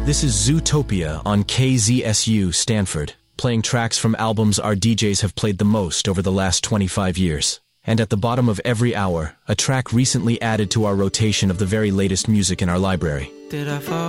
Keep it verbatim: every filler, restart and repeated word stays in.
This is Zootopia on K Z S U Stanford, playing tracks from albums our D Js have played the most over the last twenty-five years. And at the bottom of every hour, a track recently added to our rotation of the very latest music in our library. Did I fall?